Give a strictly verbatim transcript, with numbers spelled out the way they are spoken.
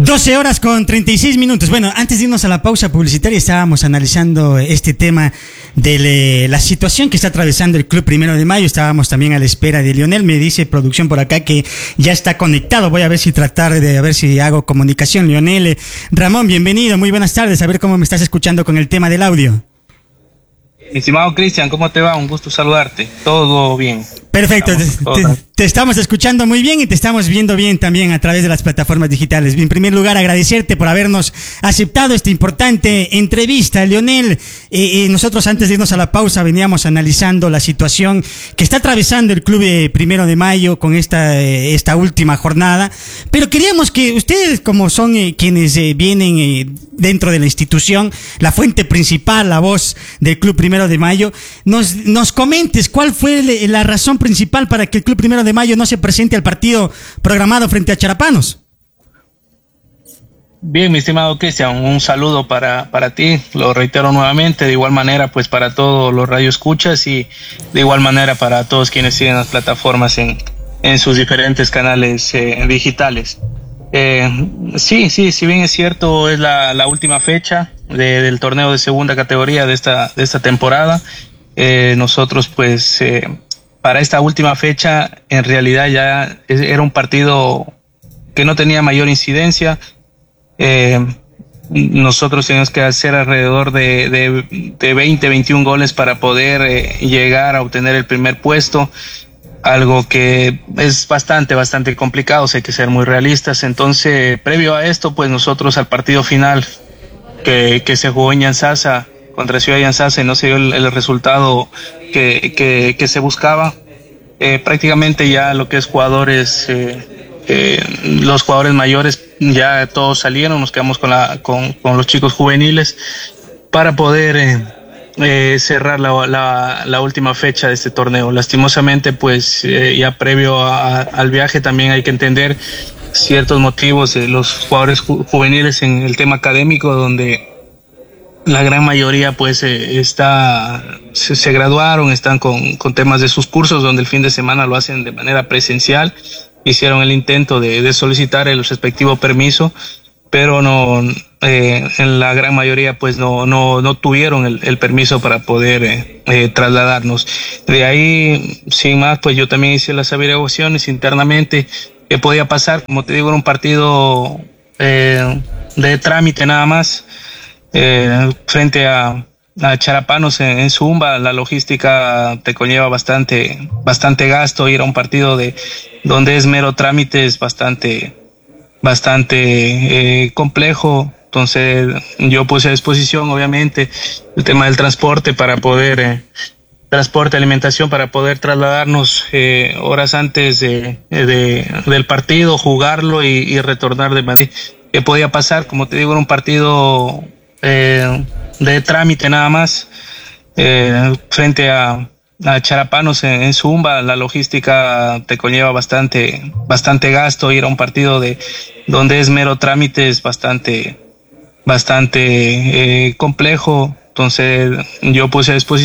doce horas con treinta y seis minutos. Bueno, antes de irnos a la pausa publicitaria estábamos analizando este tema de la situación que está atravesando el Club Primero de Mayo. Estábamos también a la espera de Lionel. Me dice producción por acá que ya está conectado. Voy a ver si tratar de a ver si hago comunicación. Lionel, eh, Ramón, bienvenido. Muy buenas tardes. A ver cómo me estás escuchando con el tema del audio. Estimado Cristian, ¿cómo te va? Un gusto saludarte. Todo bien. Perfecto, te, te, te estamos escuchando muy bien y te estamos viendo bien también a través de las plataformas digitales. En primer lugar, agradecerte por habernos aceptado esta importante entrevista, Lionel. Eh, eh, nosotros antes de irnos a la pausa veníamos analizando la situación que está atravesando el Club de Primero de Mayo con esta, eh, esta última jornada, pero queríamos que ustedes, como son eh, quienes eh, vienen eh, dentro de la institución, la fuente principal, la voz del Club Primero de Mayo, nos, nos comentes cuál fue la razón principal para que el Club Primero de Mayo no se presente al partido programado frente a Charapanos. Bien, mi estimado Cristian, un saludo para, para ti, lo reitero nuevamente, de igual manera pues para todos los radioescuchas y de igual manera para todos quienes siguen las plataformas en, en sus diferentes canales eh, digitales. Eh, sí, sí, si bien es cierto, es la, la última fecha de, del torneo de segunda categoría de esta, de esta temporada. Eh, nosotros pues eh, para esta última fecha en realidad ya era un partido que no tenía mayor incidencia. Eh, nosotros teníamos que hacer alrededor de, de, de veinte, veintiún goles para poder eh, llegar a obtener el primer puesto, algo que es bastante, bastante complicado, hay que ser muy realistas. Entonces, previo a esto, pues nosotros al partido final que, que se jugó en Yantzaza, contra Ciudad Yantzaza, y no se dio el, el resultado que, que, que se buscaba, eh, prácticamente ya lo que es jugadores, eh, eh, los jugadores mayores ya todos salieron, nos quedamos con, la, con, con los chicos juveniles para poder eh, eh, cerrar la, la, la última fecha de este torneo. Lastimosamente, pues eh, ya previo a, al viaje también hay que entender ciertos motivos de los jugadores ju juveniles en el tema académico, donde la gran mayoría pues eh, está se, se graduaron, están con, con temas de sus cursos, donde el fin de semana lo hacen de manera presencial. Hicieron el intento de, de solicitar el respectivo permiso, pero no eh, en la gran mayoría pues no no no tuvieron el, el permiso para poder eh, eh, trasladarnos. De ahí, sin más, pues yo también hice las averiguaciones internamente qué podía pasar. Como te digo, era un partido eh, de trámite nada más. Eh, frente a, a Charapanos en, en Zumba, la logística te conlleva bastante, bastante gasto, y era un partido de donde es mero trámite, es bastante, bastante eh, complejo. Entonces yo puse a disposición, obviamente, el tema del transporte para poder, eh, transporte, alimentación, para poder trasladarnos eh, horas antes de, de, del partido, jugarlo y, y retornar de Madrid. ¿Qué podía pasar? Como te digo, era un partido Eh, de trámite nada más, eh, frente a, a Charapanos en, en Zumba, la logística te conlleva bastante, bastante gasto, y era un partido de donde es mero trámite, es bastante, bastante eh, complejo. Entonces yo puse a disposición